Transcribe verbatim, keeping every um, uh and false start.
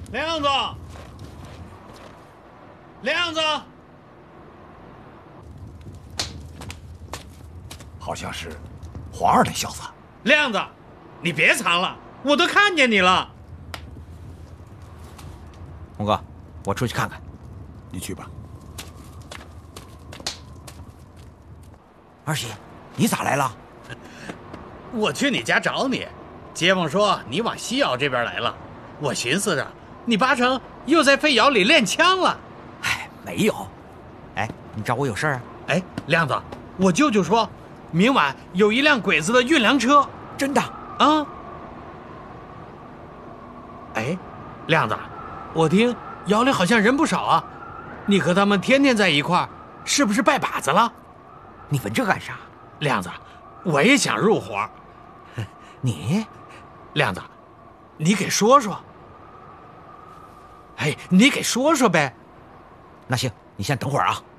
亮子，亮子， 好像是黄二那小子。 亮子，你别藏了，我都看见你了。 红哥，我出去看看。 你去吧。 二喜，你咋来了？ 我去你家找你，街坊说你往西窑这边来了，我寻思着你八成又在废窑里练枪了。 哎，没有。哎，你找我有事儿啊？ 哎，亮子，我舅舅说，明晚有一辆鬼子的运粮车。 真的啊？哎，亮子，我听窑里好像人不少啊，你和他们天天在一块儿，是不是拜把子了？ 你问这干啥？ 亮子，我也想入伙。 你， 亮子，你给说说。哎，你给说说呗。 那行，你先等会儿啊。